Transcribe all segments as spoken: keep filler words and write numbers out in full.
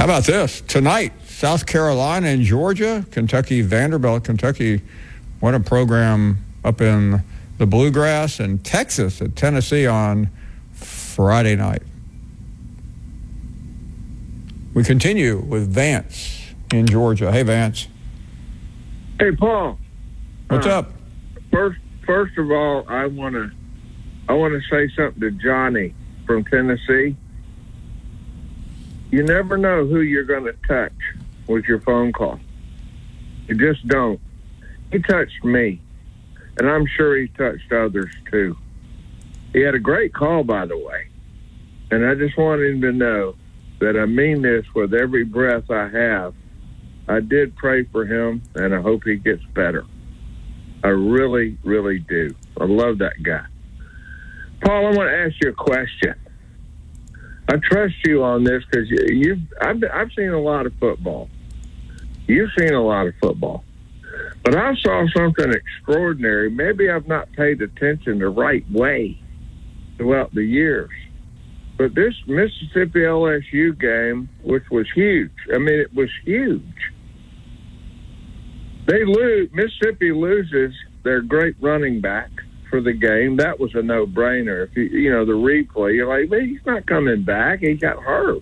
about this? Tonight, South Carolina and Georgia, Kentucky, Vanderbilt, Kentucky won a program up in the Bluegrass, and Texas at Tennessee on Friday night. We continue with Vance in Georgia. Hey, Vance. Hey, Paul. What's uh, up? First, first of all, I want to I want to say something to Johnny from Tennessee. You never know who you're going to touch with your phone call. You just don't. He touched me, and I'm sure he touched others too. He had a great call, by the way, and I just want him to know that I mean this with every breath I have. I did pray for him, and I hope he gets better. I really, really do. I love that guy. Paul, I want to ask you a question. I trust you on this because you, you've I've, I've seen a lot of football. You've seen a lot of football. But I saw something extraordinary. Maybe I've not paid attention the right way throughout the years. But this Mississippi L S U game, which was huge, I mean, it was huge. They lose. Mississippi loses their great running back for the game. That was a no-brainer. If you, you know, the replay, you're like, well, he's not coming back. He got hurt.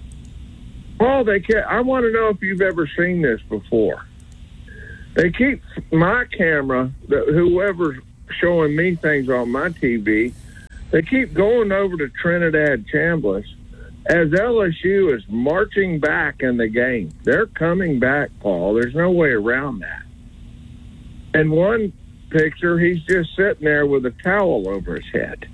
Paul, they can't, I want to know if you've ever seen this before. They keep my camera, whoever's showing me things on my T V, they keep going over to Trinidad Chambliss as L S U is marching back in the game. They're coming back, Paul. There's no way around that. And one picture, he's just sitting there with a towel over his head.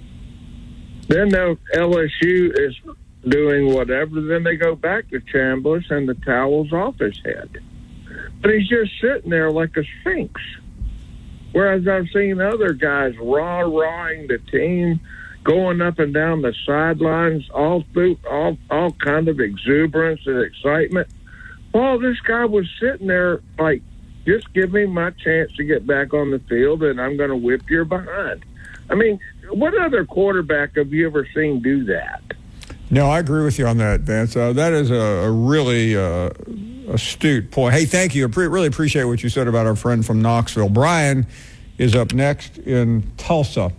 Then the L S U is doing whatever. Then they go back to Chambliss and the towel's off his head. But he's just sitting there like a sphinx. Whereas I've seen other guys rah-rahing the team, going up and down the sidelines, all through all all kind of exuberance and excitement. Paul, this guy was sitting there like, just give me my chance to get back on the field, and I'm going to whip your behind. I mean, what other quarterback have you ever seen do that? No, I agree with you on that, Vance. Uh, that is a, a really uh, astute point. Hey, thank you. I pre- really appreciate what you said about our friend from Knoxville. Brian is up next in Tulsa.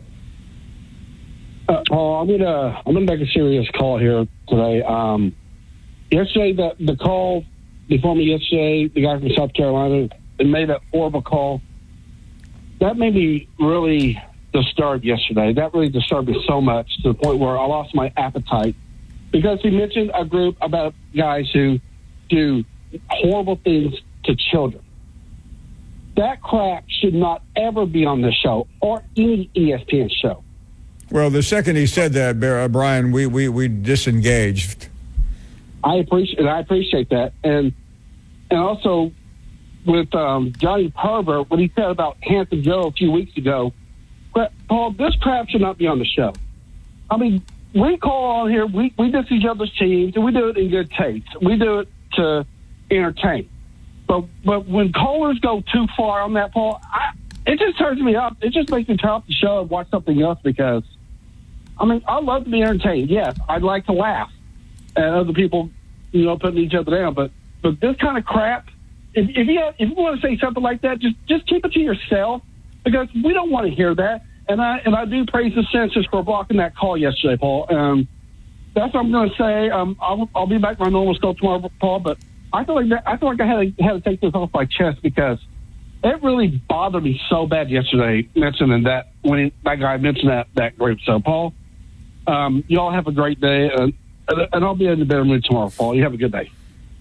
Uh, Paul, I'm gonna I'm gonna make a serious call here today. Um, yesterday, the the call before me yesterday, the guy from South Carolina, it made that horrible call. That made me really disturbed yesterday. That really disturbed me so much to the point where I lost my appetite because he mentioned a group about guys who do horrible things to children. That crap should not ever be on this show or any E S P N show. Well, the second he said that, Brian, we, we, we disengaged. I appreciate I appreciate that. And and also with um, Johnny Perver, what he said about Hanson Joe a few weeks ago, but Paul, this crap should not be on the show. I mean, we call on here, we, we diss each other's teams, and we do it in good taste. We do it to entertain. But but when callers go too far on that, Paul, I, it just turns me up. It just makes me turn off the show and watch something else because, I mean, I love to be entertained. Yes, I'd like to laugh at other people, you know, putting each other down. But but this kind of crap, if, if you if you want to say something like that, just just keep it to yourself because we don't want to hear that. And I and I do praise the censors for blocking that call yesterday, Paul. Um, that's what I'm going to say. Um, I'll I'll be back to my normal scope tomorrow, Paul. But I feel like that, I feel like I had to, had to take this off my chest because it really bothered me so bad yesterday mentioning that when that guy mentioned that that group. So, Paul, um, you all have a great day, and, and I'll be in the better mood tomorrow, Paul. You have a good day.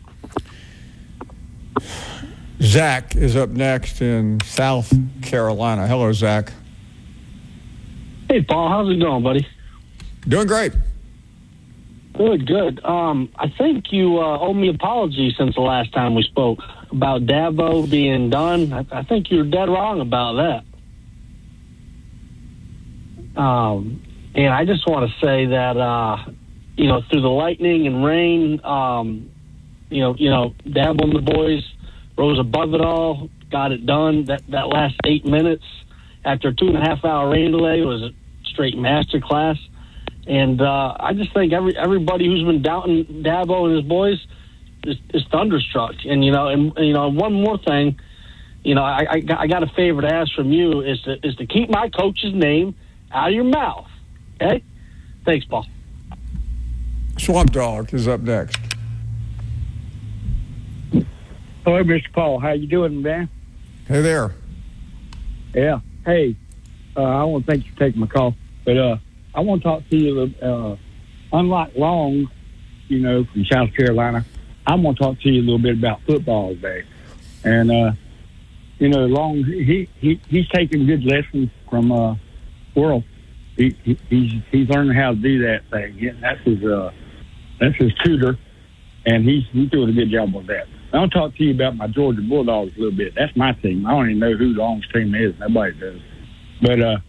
Zach is up next in South Carolina. Hello, Zach. Hey, Paul. How's it going, buddy? Doing great. Good, good. Um, I think you uh, owe me an apology since the last time we spoke about Dabo being done. I, I think you're dead wrong about that. Um, and I just want to say that, uh, you know, through the lightning and rain, um, you know, you know, Dabo and the boys rose above it all, got it done. That that last eight minutes after a two and a half hour rain delay was a straight masterclass. And uh, I just think every everybody who's been doubting Dabo and his boys is, is thunderstruck. And you know, and you know, one more thing, you know, I I got, I got a favor to ask from you is to is to keep my coach's name out of your mouth. Okay, thanks, Paul. Swamp Dog is up next. Hello, Mister Paul. How you doing, man? Hey there. Yeah. Hey, uh, I want to thank you for taking my call, but uh, I want to talk to you. Uh, unlike Long, you know, from South Carolina, I want to talk to you a little bit about football today. And uh, you know, Long, he, he he's taking good lessons from uh, Worrell. He, he he's he's learning how to do that thing. Yeah, that's his uh, that's his tutor, and he's he's doing a good job with that. I want to talk to you about my Georgia Bulldogs a little bit. That's my team. I don't even know who Long's team is. Nobody does. But uh,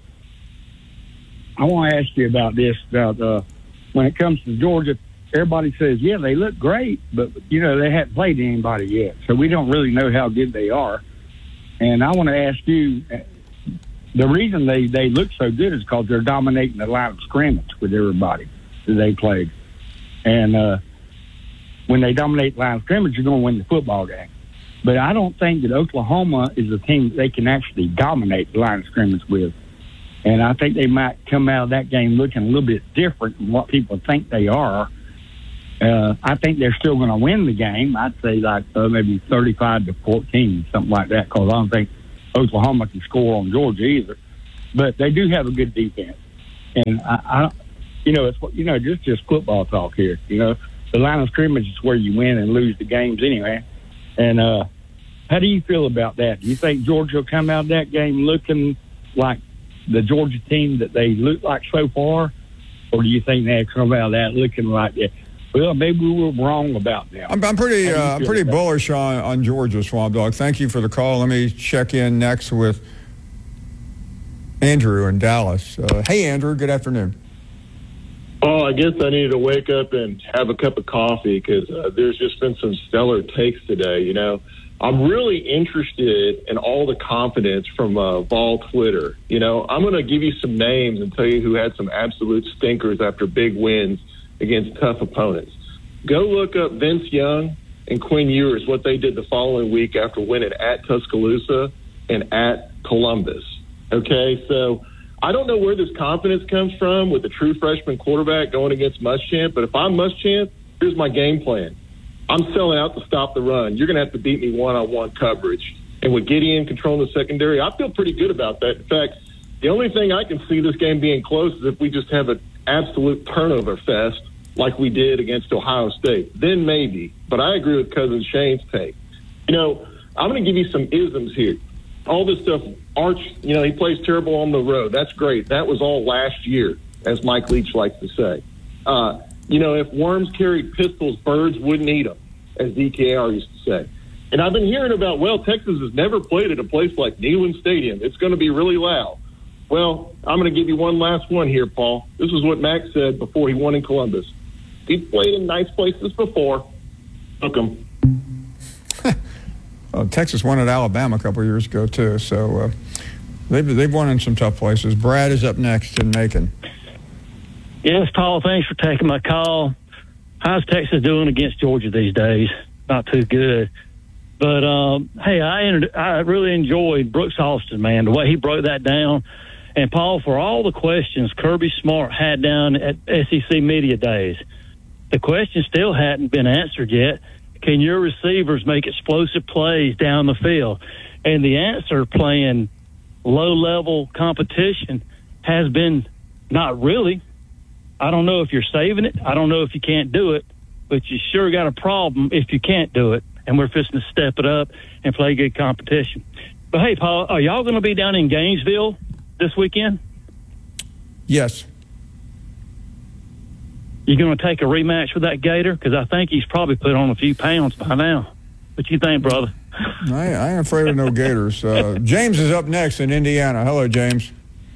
I want to ask you about this. About uh, when it comes to Georgia, everybody says, yeah, they look great, but, you know, they haven't played anybody yet. So we don't really know how good they are. And I want to ask you, the reason they, they look so good is because they're dominating the line of scrimmage with everybody that they played. And uh, when they dominate the line of scrimmage, you're going to win the football game. But I don't think that Oklahoma is a team that they can actually dominate the line of scrimmage with. And I think they might come out of that game looking a little bit different from what people think they are. Uh, I think they're still going to win the game. I'd say like uh, maybe thirty-five to fourteen, something like that, because I don't think Oklahoma can score on Georgia either. But they do have a good defense. And, I, I you know, it's you know just, just football talk here. You know, the line of scrimmage is where you win and lose the games anyway. And uh, how do you feel about that? Do you think Georgia will come out of that game looking like the Georgia team that they look like so far? Or do you think they come out of that looking like that? Well, maybe we were wrong about them. I'm, I'm pretty uh, I'm pretty bullish on, on Georgia, Swamp Dog. Thank you for the call. Let me check in next with Andrew in Dallas. Uh, hey, Andrew. Good afternoon. Oh, I guess I needed to wake up and have a cup of coffee because uh, there's just been some stellar takes today. You know, I'm really interested in all the confidence from uh, Vol Twitter. You know, I'm going to give you some names and tell you who had some absolute stinkers after big wins against tough opponents. Go look up Vince Young and Quinn Ewers, what they did the following week after winning at Tuscaloosa and at Columbus. Okay, so I don't know where this confidence comes from with the true freshman quarterback going against Muschamp, but if I'm Muschamp, here's my game plan. I'm selling out to stop the run. You're going to have to beat me one-on-one coverage. And with Gideon controlling the secondary, I feel pretty good about that. In fact, the only thing I can see this game being close is if we just have an absolute turnover fest like we did against Ohio State. Then maybe. But I agree with Cousin Shane's take. You know, I'm going to give you some isms here. All this stuff, Arch, you know, he plays terrible on the road. That's great. That was all last year, as Mike Leach likes to say. Uh, you know, if worms carried pistols, birds wouldn't eat them, as D K R used to say. And I've been hearing about, well, Texas has never played at a place like Neyland Stadium. It's going to be really loud. Well, I'm going to give you one last one here, Paul. This is what Max said before he won in Columbus. He played in nice places before. Took him. Uh, Texas won at Alabama a couple of years ago, too. So uh, they've, they've won in some tough places. Brad is up next in Macon. Yes, Paul, thanks for taking my call. How's Texas doing against Georgia these days? Not too good. But, um, hey, I entered, I really enjoyed Brooks Austin, man, the way he broke that down. And, Paul, for all the questions Kirby Smart had down at S E C Media Days, the question still hadn't been answered yet. Can your receivers make explosive plays down the field? And the answer, playing low-level competition, has been not really. I don't know if you're saving it. I don't know if you can't do it. But you sure got a problem if you can't do it. And we're fixing to step it up and play good competition. But, hey, Paul, are y'all going to be down in Gainesville this weekend? Yes. You going to take a rematch with that Gator? Because I think he's probably put on a few pounds by now. What you think, brother? I, I ain't afraid of no Gators. Uh, James is up next in Indiana. Hello, James.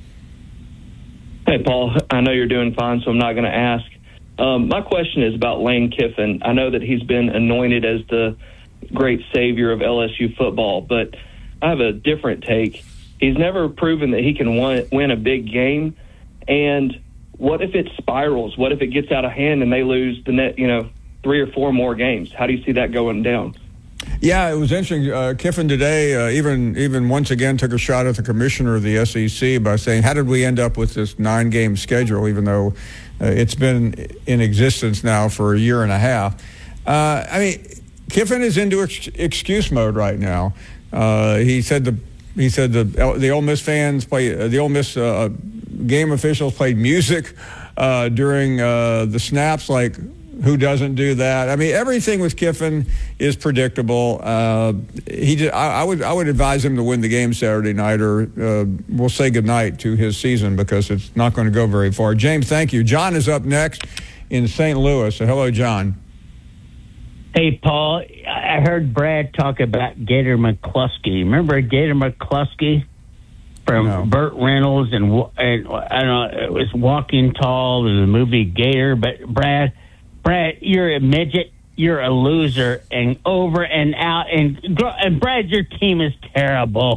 Hey, Paul. I know you're doing fine, so I'm not going to ask. Um, my question is about Lane Kiffin. I know that he's been anointed as the great savior of L S U football, but I have a different take. He's never proven that he can win, win a big game, and what if it spirals? What if it gets out of hand and they lose the net, you know, three or four more games. How do you see that going down? Yeah, it was interesting. Uh, Kiffin today uh, even even once again took a shot at the commissioner of the S E C by saying, how did we end up with this nine-game schedule, even though uh, it's been in existence now for a year and a half? Uh, I mean, Kiffin is into ex- excuse mode right now. Uh, he said the he said the the Ole Miss fans play uh, the Ole Miss uh, game officials played music uh, during uh, the snaps. Like, who doesn't do that? I mean, everything with Kiffin is predictable. Uh, he did, I, I would I would advise him to win the game Saturday night, or uh, we'll say goodnight to his season, because it's not going to go very far. James, thank you. John is up next in Saint Louis. So hello, John. Hey, Paul, I heard Brad talk about Gator McCluskey. Remember Gator McCluskey from No. Burt Reynolds and, and I don't know, it was Walking Tall in the movie Gator. But Brad, Brad, you're a midget, you're a loser, and over and out. And, and Brad, your team is terrible.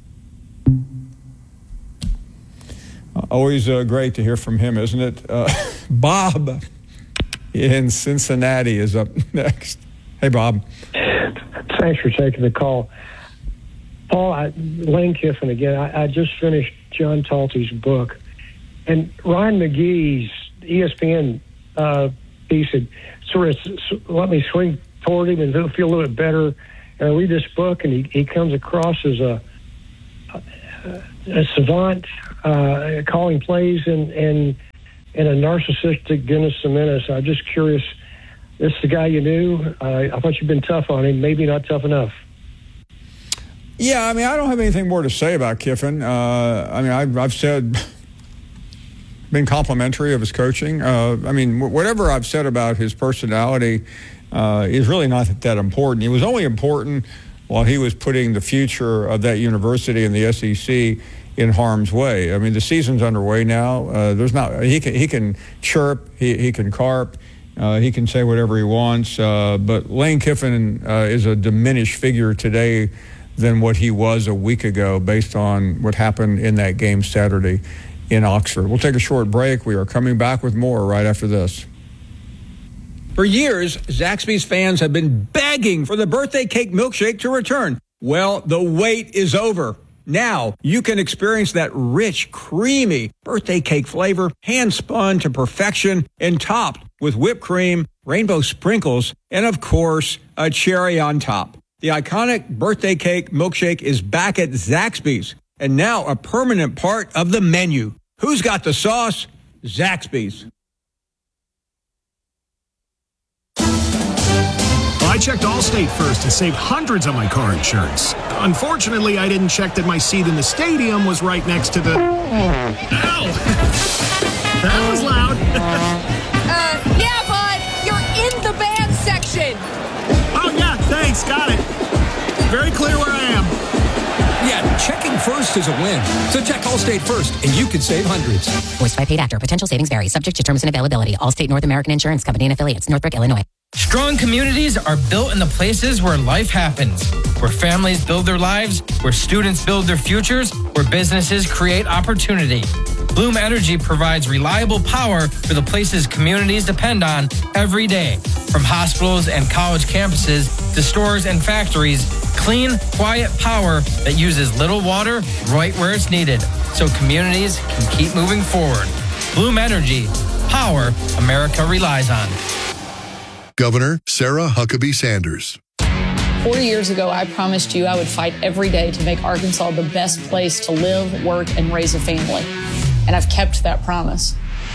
Always uh, great to hear from him, isn't it? Uh, Bob in Cincinnati is up next. Hey, Bob. Thanks for taking the call. Paul, I, Lane Kiffin again. I, I just finished John Talty's book. And Ryan McGee's E S P N uh, piece had sort of s- let me swing toward him and feel a little bit better. And I read this book, and he, he comes across as a, a, a savant, uh, calling plays and, and, and a narcissistic Dennis Semenis. I'm just curious. This is the guy you knew. Uh, I thought you'd been tough on him. Maybe not tough enough. Yeah, I mean, I don't have anything more to say about Kiffin. Uh, I mean, I've, I've said, been complimentary of his coaching. Uh, I mean, whatever I've said about his personality uh, is really not that important. It was only important while he was putting the future of that university and the S E C in harm's way. I mean, the season's underway now. Uh, there's not he can he can chirp, he he can carp. Uh, he can say whatever he wants, uh, but Lane Kiffin uh, is a diminished figure today than what he was a week ago based on what happened in that game Saturday in Oxford. We'll take a short break. We are coming back with more right after this. For years, Zaxby's fans have been begging for the birthday cake milkshake to return. Well, the wait is over. Now you can experience that rich, creamy birthday cake flavor, hand-spun to perfection and topped with whipped cream, rainbow sprinkles, and, of course, a cherry on top. The iconic birthday cake milkshake is back at Zaxby's and now a permanent part of the menu. Who's got the sauce? Zaxby's. I checked Allstate first and saved hundreds on my car insurance. Unfortunately, I didn't check that my seat in the stadium was right next to the... Ow! That was loud. uh, yeah, bud, you're in the band section. Oh, yeah, thanks, got it. Very clear where I am. Yeah, checking first is a win. So check Allstate first, and you can save hundreds. Voiced by paid actor. Potential savings vary. Subject to terms and availability. Allstate North American Insurance Company and affiliates. Northbrook, Illinois. Strong communities are built in the places where life happens, where families build their lives, where students build their futures, where businesses create opportunity. Bloom Energy provides reliable power for the places communities depend on every day. From hospitals and college campuses to stores and factories, clean, quiet power that uses little water right where it's needed, so communities can keep moving forward. Bloom Energy, power America relies on. Governor Sarah Huckabee Sanders. Four years ago, I promised you I would fight every day to make Arkansas the best place to live, work, and raise a family. And I've kept that promise.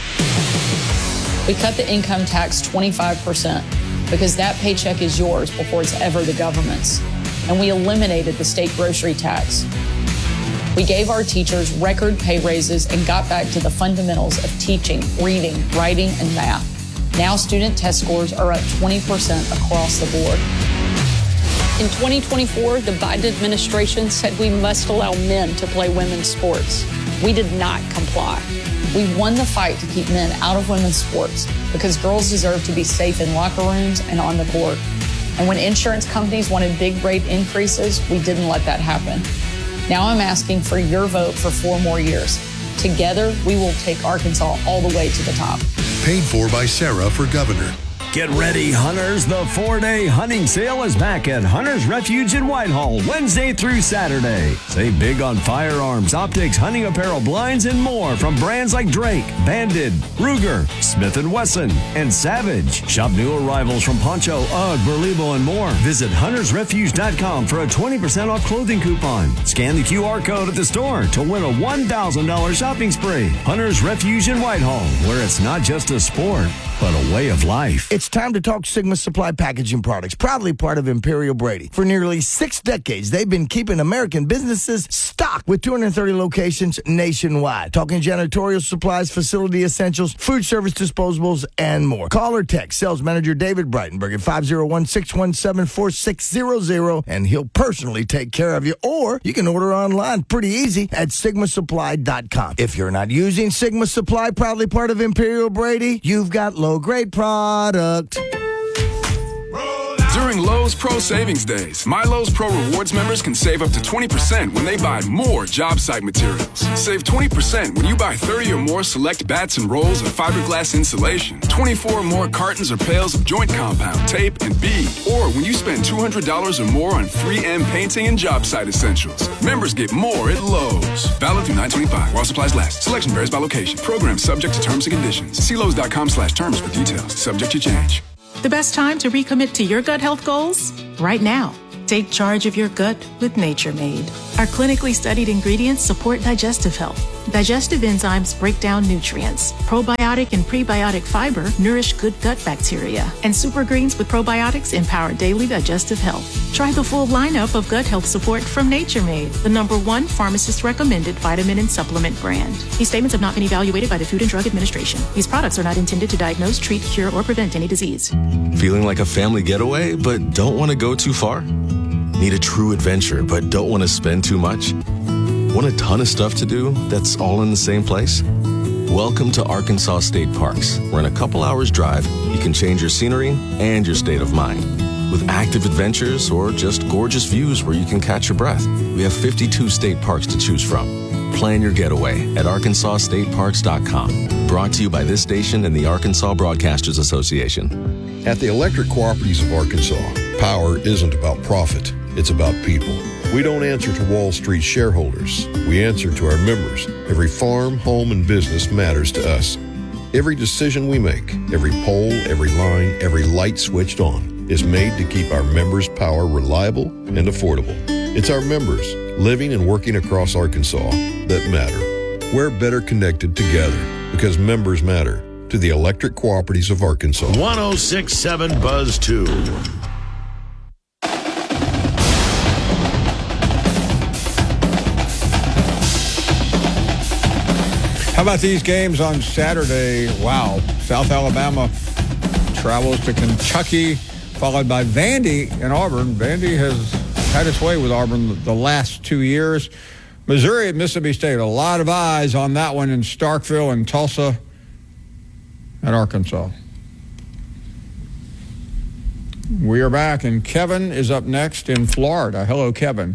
We cut the income tax twenty-five percent because that paycheck is yours before it's ever the government's. And we eliminated the state grocery tax. We gave our teachers record pay raises and got back to the fundamentals of teaching, reading, writing, and math. Now student test scores are up twenty percent across the board. In twenty twenty-four, the Biden administration said we must allow men to play women's sports. We did not comply. We won the fight to keep men out of women's sports because girls deserve to be safe in locker rooms and on the court. And when insurance companies wanted big rate increases, we didn't let that happen. Now I'm asking for your vote for four more years. Together, we will take Arkansas all the way to the top. Paid for by Sarah for governor. Get ready, hunters. The four-day hunting sale is back at Hunter's Refuge in Whitehall, Wednesday through Saturday. Save big on firearms, optics, hunting apparel, blinds, and more from brands like Drake, Bandit, Ruger, Smith and Wesson, and Savage. Shop new arrivals from Poncho, UGG, Burlebo, and more. Visit hunters refuge dot com for a twenty percent off clothing coupon. Scan the Q R code at the store to win a one thousand dollars shopping spree. Hunter's Refuge in Whitehall, where it's not just a sport, but a way of life. It's time to talk Sigma Supply Packaging Products, proudly part of Imperial Brady. For nearly six decades, they've been keeping American businesses stocked with two hundred thirty locations nationwide. Talking janitorial supplies, facility essentials, food service disposables, and more. Call or text sales manager David Breitenberg at five oh one, six one seven, four six zero zero, and he'll personally take care of you. Or you can order online pretty easy at sigma supply dot com. If you're not using Sigma Supply, proudly part of Imperial Brady, you've got low-grade product. During Lowe's Pro Savings Days, My Lowe's Pro Rewards members can save up to twenty percent when they buy more job site materials. Save twenty percent when you buy thirty or more select bats and rolls of fiberglass insulation, twenty-four or more cartons or pails of joint compound, tape, and bead, or when you spend two hundred dollars or more on three M painting and job site essentials. Members get more at Lowe's. Valid through nine twenty-five while supplies last. Selection varies by location. Program subject to terms and conditions. See Lowe's dot com slash terms for details. Subject to change. The best time to recommit to your gut health goals? Right now. Take charge of your gut with Nature Made. Our clinically studied ingredients support digestive health. Digestive enzymes break down nutrients. Probiotic and prebiotic fiber nourish good gut bacteria. And super greens with probiotics empower daily digestive health. Try the full lineup of gut health support from Nature Made, the number one pharmacist-recommended vitamin and supplement brand. These statements have not been evaluated by the Food and Drug Administration. These products are not intended to diagnose, treat, cure, or prevent any disease. Feeling like a family getaway, but don't want to go too far? Need a true adventure, but don't want to spend too much? Want a ton of stuff to do that's all in the same place? Welcome to Arkansas State Parks, where in a couple hours drive, you can change your scenery and your state of mind. With active adventures or just gorgeous views where you can catch your breath. We have fifty-two state parks to choose from. Plan your getaway at arkansas state parks dot com. Brought to you by this station and the Arkansas Broadcasters Association. At the Electric Cooperatives of Arkansas, power isn't about profit. It's about people. We don't answer to Wall Street shareholders. We answer to our members. Every farm, home, and business matters to us. Every decision we make, every pole, every line, every light switched on is made to keep our members' power reliable and affordable. It's our members, living and working across Arkansas, that matter. We're better connected together because members matter. To the Electric Cooperatives of Arkansas. one oh six point seven Buzz two. How about these games on Saturday? Wow. South Alabama travels to Kentucky, followed by Vandy and Auburn. Vandy has had its way with Auburn the last two years. Missouri at Mississippi State. A lot of eyes on that one in Starkville and Tulsa at Arkansas. We are back, and Kevin is up next in Florida. Hello, Kevin.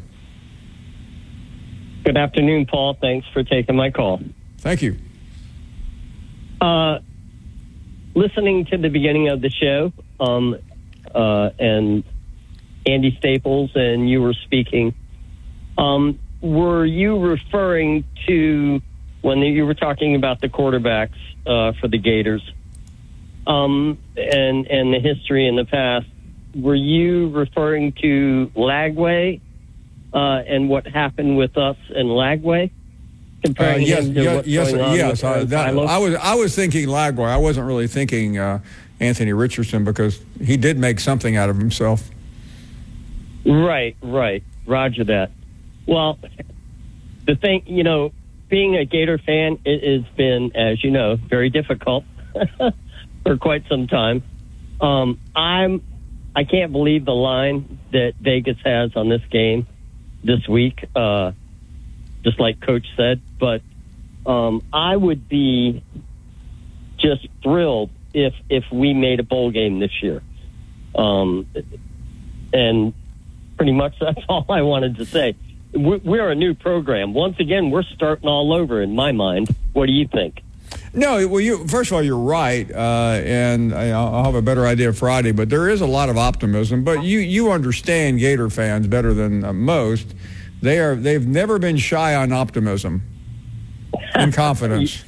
Good afternoon, Paul. Thanks for taking my call. Thank you. Uh, listening to the beginning of the show, um, uh, and Andy Staples, and you were speaking, um, were you referring to when you were talking about the quarterbacks uh, for the Gators um, and, and the history in the past? Were you referring to Lagway uh, and what happened with us in Lagway? Uh, yes, yes, yes, yes. I, that, I was I was thinking Lagway. I wasn't really thinking uh, Anthony Richardson because he did make something out of himself. Right, right. Roger that. Well, the thing, you know, being a Gator fan, it has been, as you know, very difficult for quite some time. Um, I'm, I can't believe the line that Vegas has on this game this week. Uh, just like Coach said, but um, I would be just thrilled if if we made a bowl game this year. Um, and pretty much that's all I wanted to say. We're a new program. Once again, we're starting all over in my mind. What do you think? No, well, you first of all, you're right, uh, and I'll have a better idea Friday. But there is a lot of optimism. But you you understand Gator fans better than uh, most. They are they've never been shy on optimism and confidence.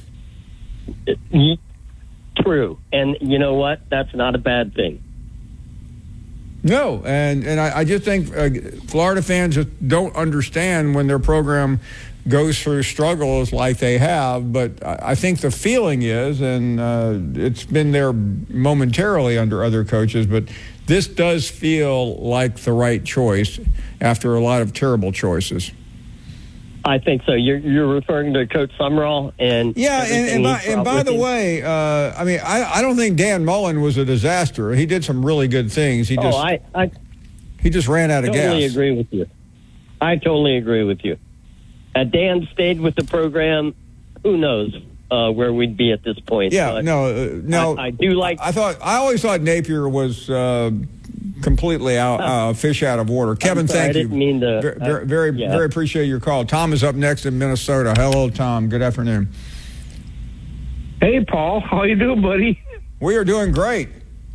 True, and you know what? That's not a bad thing. No, and and I, I just think uh, Florida fans just don't understand when their program goes through struggles like they have. But I, I think the feeling is, and uh, it's been there momentarily under other coaches, but this does feel like the right choice after a lot of terrible choices. I think so. You're you're referring to Coach Summerall, and yeah, and, and by, and by the way, uh, I mean I, I don't think Dan Mullen was a disaster. He did some really good things. He oh, just I, I he just ran out of gas. I totally agree with you. I totally agree with you. Had Dan stayed with the program, who knows uh, where we'd be at this point. Yeah, but no, uh, no. I, I do like. I thought I always thought Napier was uh, completely out, uh, fish out of water. Kevin, sorry, thank I didn't you. mean to. Very, very, very, yeah. very appreciate your call. Tom is up next in Minnesota. Hello, Tom. Good afternoon. Hey, Paul. How you doing, buddy? We are doing great.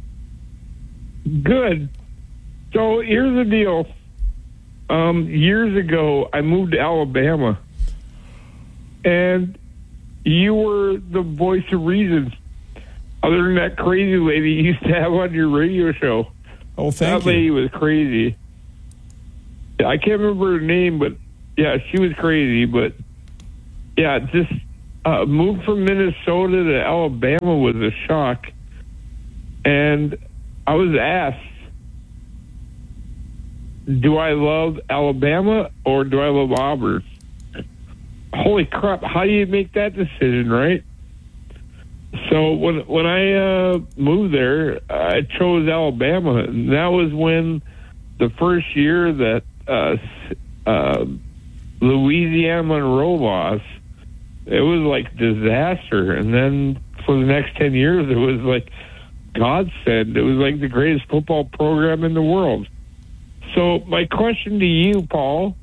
Good. So here's the deal. Um, years ago, I moved to Alabama, and you were the voice of reason. Other than that crazy lady you used to have on your radio show. Oh, thank that you. lady was crazy. I can't remember her name, but yeah, she was crazy. But yeah, just uh, moved from Minnesota to Alabama was a shock. And I was asked, do I love Alabama or do I love Auburn? Holy crap, how do you make that decision, right? So when when I uh, moved there, I chose Alabama, and that was when the first year that uh, uh, Louisiana Monroe lost, it was like disaster. And then for the next ten years, it was like godsend. It was like the greatest football program in the world. So my question to you, Paul,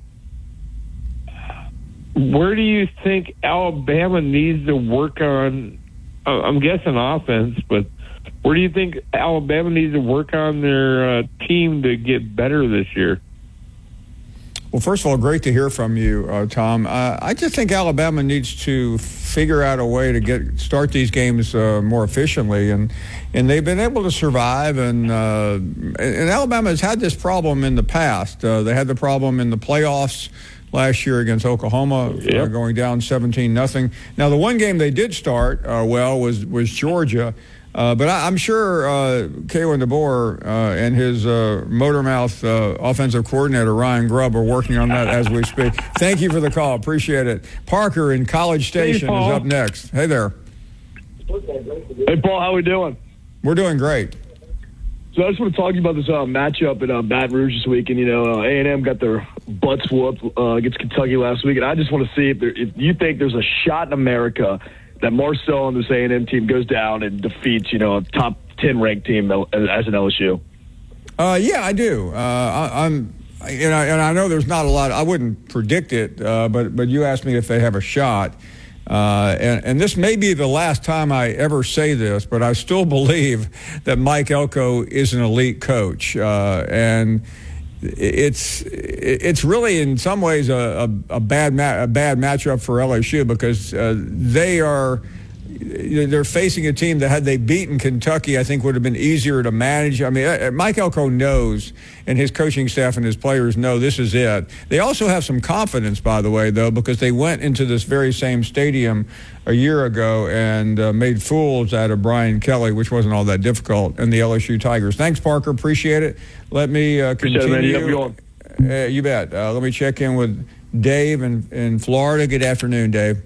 where do you think Alabama needs to work on? I'm guessing offense, but where do you think Alabama needs to work on their uh, team to get better this year? Well, first of all, great to hear from you, uh, Tom. Uh, I just think Alabama needs to figure out a way to get start these games uh, more efficiently, and and they've been able to survive. And uh, and Alabama has had this problem in the past. Uh, they had the problem in the playoffs last year against Oklahoma, yep. uh, going down seventeen nothing. Now, the one game they did start uh, well was was Georgia. Uh, but I, I'm sure uh, Kalen DeBoer uh, and his uh, Motormouth uh, offensive coordinator, Ryan Grubb, are working on that as we speak. Thank you for the call. Appreciate it. Parker in College Station hey, is up next. Hey there. Hey, Paul. How we doing? We're doing great. So I just want to talk to you about this uh, matchup in uh, Baton Rouge this week. And, you know, uh, A and M got their butts whooped uh, against Kentucky last week. And I just want to see if, there, if you think there's a shot in America that Marcel and this A and M team goes down and defeats, you know, a top ten ranked team as an L S U. Uh, yeah, I do. Uh, I, I'm, and I, and I know there's not a lot. I wouldn't predict it, uh, but but you asked me if they have a shot, uh, and and this may be the last time I ever say this, but I still believe that Mike Elko is an elite coach, uh, and it's it's really in some ways a, a, a bad ma- a bad matchup for L S U because uh, they are they're facing a team that had they beaten Kentucky, I think would have been easier to manage. I mean, Mike Elko knows, and his coaching staff and his players know this is it. They also have some confidence, by the way, though, because they went into this very same stadium a year ago and uh, made fools out of Brian Kelly, which wasn't all that difficult, and the L S U Tigers. Thanks, Parker. Appreciate it. Let me uh, continue. Appreciate it, man. You have a good one. Uh, you bet. Uh, let me check in with Dave in, in Florida. Good afternoon, Dave.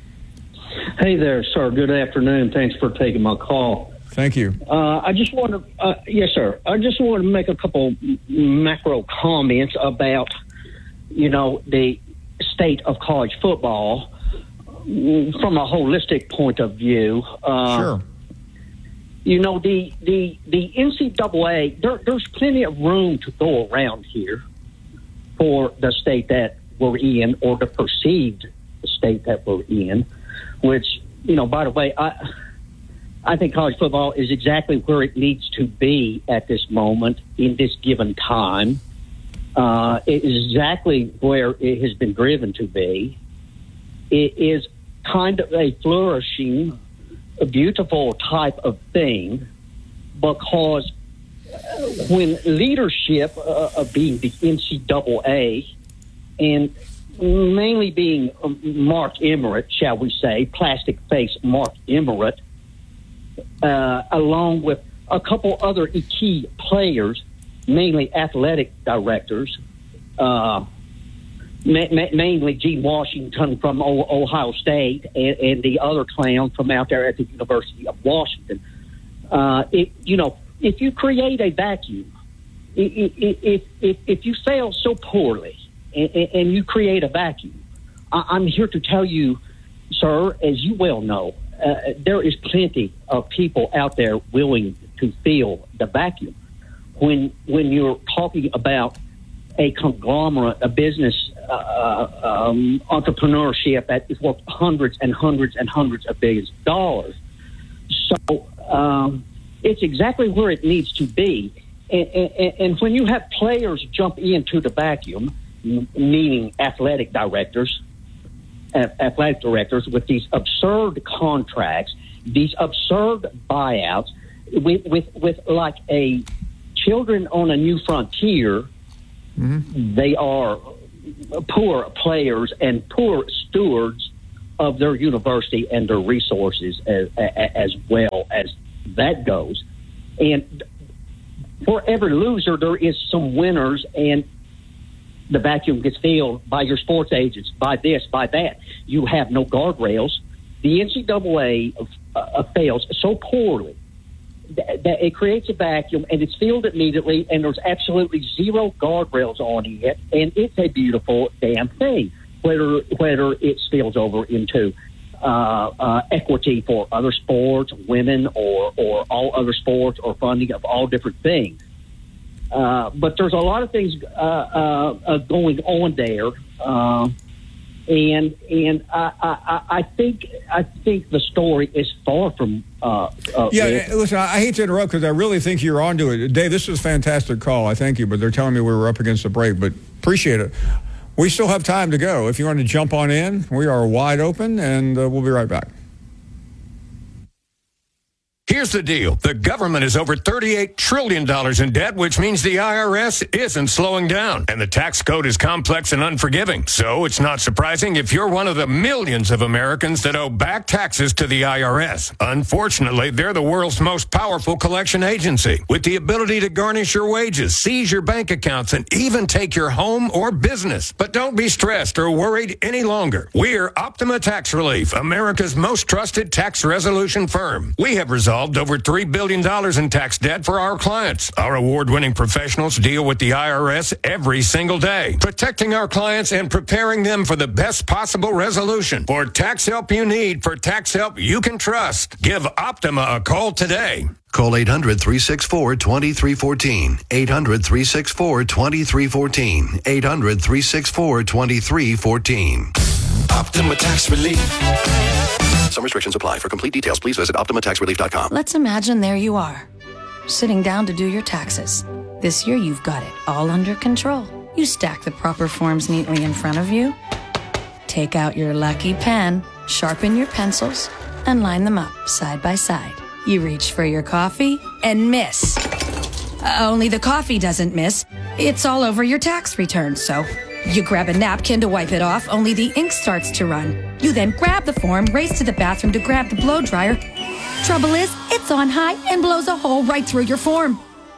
Hey there, sir. Good afternoon. Thanks for taking my call. Thank you. Uh, I just want to, uh, yes, sir. I just want to make a couple macro comments about, you know, the state of college football from a holistic point of view. Uh, sure. You know, the the the N C double A. There, there's plenty of room to go around here for the state that we're in, or the perceived state that we're in, which you know, by the way, I I think college football is exactly where it needs to be at this moment in this given time. Uh, it is exactly where it has been driven to be. It is kind of a flourishing, a beautiful type of thing, because when leadership uh, of being the N C double A and mainly being Mark Emmert, shall we say, plastic face Mark Emmert, uh, along with a couple other key players, mainly athletic directors, uh, ma- ma- mainly Gene Washington from o- Ohio State and, and the other clown from out there at the University of Washington. Uh, it, you know, if you create a vacuum, if, if, if, if you fail so poorly and, and you create a vacuum, I'm here to tell you, sir, as you well know, uh, there is plenty of people out there willing to fill the vacuum. When when you're talking about a conglomerate, a business uh, um, entrepreneurship that is worth hundreds and hundreds and hundreds of billions of dollars. So um, it's exactly where it needs to be. And, and, and when you have players jump into the vacuum, meaning athletic directors, athletic directors with these absurd contracts, these absurd buyouts, with with, with like a children on a new frontier, mm-hmm. They are poor players and poor stewards of their university and their resources as, as well as that goes. And for every loser, there is some winners, and the vacuum gets filled by your sports agents, by this, by that. You have no guardrails. The N C double A uh, fails so poorly that it creates a vacuum, and it's filled immediately, and there's absolutely zero guardrails on it, and it's a beautiful damn thing, whether whether it spills over into uh, uh, equity for other sports, women, or, or all other sports, or funding of all different things. Uh, but there's a lot of things uh, uh, uh, going on there, uh, and and I, I, I think I think the story is far from. Uh, uh, yeah, it. listen, I hate to interrupt because I really think you're onto it, Dave. This is a fantastic call. I thank you, but they're telling me we were up against the break. But appreciate it. We still have time to go. If you want to jump on in, we are wide open, and uh, we'll be right back. Here's the deal. The government is over thirty-eight trillion dollars in debt, which means the I R S isn't slowing down. And the tax code is complex and unforgiving. So it's not surprising if you're one of the millions of Americans that owe back taxes to the I R S. Unfortunately, they're the world's most powerful collection agency, with the ability to garnish your wages, seize your bank accounts, and even take your home or business. But don't be stressed or worried any longer. We're Optima Tax Relief, America's most trusted tax resolution firm. We have resolved over three billion dollars in tax debt for our clients. Our award-winning professionals deal with the I R S every single day, protecting our clients and preparing them for the best possible resolution. For tax help you need, for tax help you can trust, give Optima a call today. Call eight hundred, three six four, two three one four. eight hundred, three six four, two three one four. eight hundred, three six four, two three one four. Optima Tax Relief. Some restrictions apply. For complete details, please visit optima tax relief dot com. Let's imagine there you are, sitting down to do your taxes. This year you've got it all under control. You stack the proper forms neatly in front of you, take out your lucky pen, sharpen your pencils, and line them up side by side. You reach for your coffee and miss. Uh, only the coffee doesn't miss. It's all over your tax return, so you grab a napkin to wipe it off, only the ink starts to run. You then grab the form, race to the bathroom to grab the blow dryer. Trouble is, it's on high and blows a hole right through your form.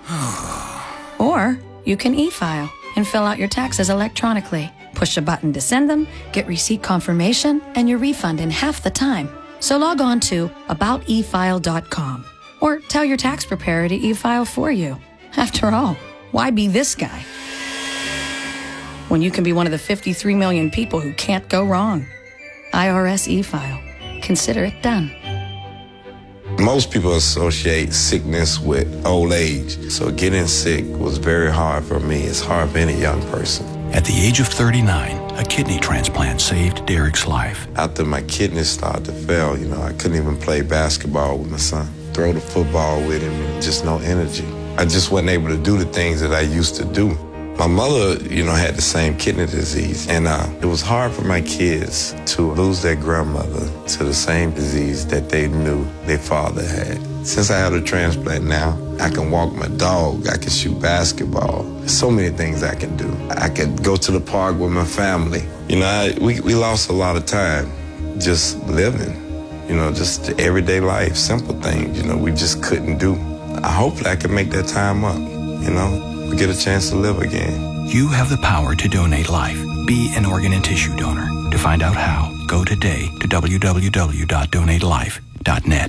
Or you can e-file and fill out your taxes electronically. Push a button to send them, get receipt confirmation, and your refund in half the time. So log on to about e file dot com or tell your tax preparer to e-file for you. After all, why be this guy when you can be one of the fifty-three million people who can't go wrong? I R S e-file. Consider it done. Most people associate sickness with old age, so getting sick was very hard for me. It's hard for any young person. At the age of thirty-nine, a kidney transplant saved Derek's life. After my kidneys started to fail, you know, I couldn't even play basketball with my son, throw the football with him, and just no energy. I just wasn't able to do the things that I used to do. My mother, you know, had the same kidney disease, and uh, it was hard for my kids to lose their grandmother to the same disease that they knew their father had. Since I had a transplant now, I can walk my dog, I can shoot basketball. There's so many things I can do. I could go to the park with my family. You know, I, we, we lost a lot of time just living, you know, just the everyday life, simple things, you know, we just couldn't do. I hopefully I can make that time up, you know. We get a chance to live again. You have the power to donate life. Be an organ and tissue donor. To find out how, go today to w w w dot donate life dot net.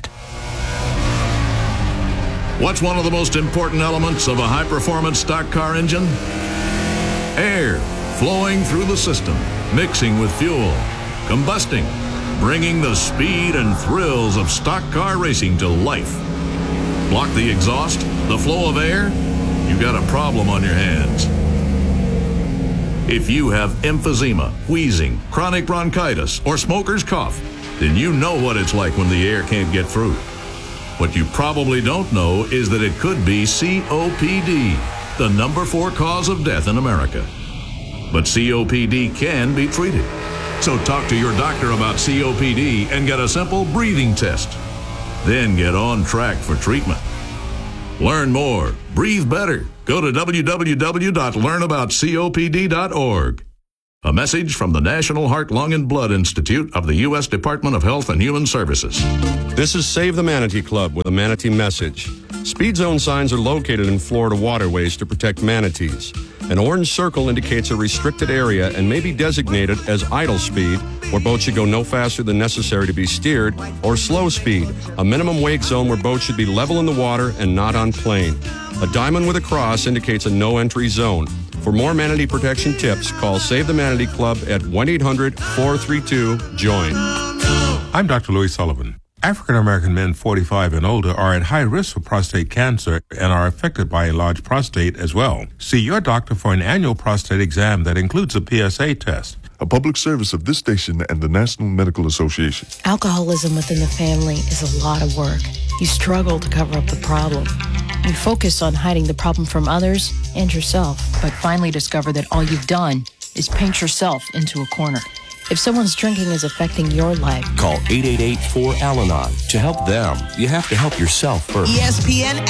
What's one of the most important elements of a high-performance stock car engine? Air flowing through the system, mixing with fuel, combusting, bringing the speed and thrills of stock car racing to life. Block the exhaust, the flow of air, you got a problem on your hands. If you have emphysema, wheezing, chronic bronchitis, or smoker's cough, then you know what it's like when the air can't get through. What you probably don't know is that it could be C O P D, the number four cause of death in America. But C O P D can be treated. So talk to your doctor about C O P D and get a simple breathing test. Then get on track for treatment. Learn more. Breathe better. Go to w w w dot learn about c o p d dot org. A message from the National Heart, Lung, and Blood Institute of the U S Department of Health and Human Services. This is Save the Manatee Club with a manatee message. Speed zone signs are located in Florida waterways to protect manatees. An orange circle indicates a restricted area and may be designated as idle speed, where boats should go no faster than necessary to be steered, or slow speed, a minimum wake zone where boats should be level in the water and not on plane. A diamond with a cross indicates a no entry zone. For more manatee protection tips, call Save the Manatee Club at one eight hundred four three two join. I'm Doctor Louis Sullivan. African American men forty-five and older are at high risk for prostate cancer and are affected by a large prostate as well. See your doctor for an annual prostate exam that includes a P S A test. A public service of this station and the National Medical Association. Alcoholism within the family is a lot of work. You struggle to cover up the problem. You focus on hiding the problem from others and yourself, but finally discover that all you've done is paint yourself into a corner. If someone's drinking is affecting your life, call eight eight eight, four, Al Anon to help them. You have to help yourself first. E S P N